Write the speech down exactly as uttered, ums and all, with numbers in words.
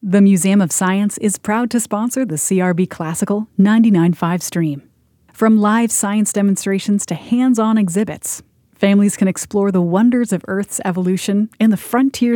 The Museum of Science is proud to sponsor the C R B Classical ninety-nine point five stream. From live science demonstrations to hands-on exhibits, families can explore the wonders of Earth's evolution and the frontiers